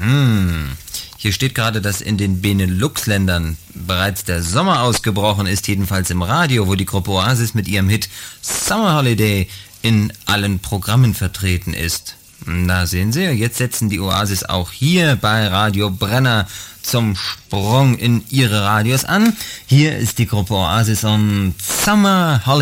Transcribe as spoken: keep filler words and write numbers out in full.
Mhm. Hier steht gerade, dass in den Benelux-Ländern bereits der Sommer ausgebrochen ist, jedenfalls im Radio, wo die Gruppe Oasis mit ihrem Hit Summer Holiday in allen Programmen vertreten ist. Na sehen Sie, jetzt setzen die Oasis auch hier bei Radio Brenner zum Sprung in ihre Radios an. Hier ist die Gruppe Oasis und Summer Holiday.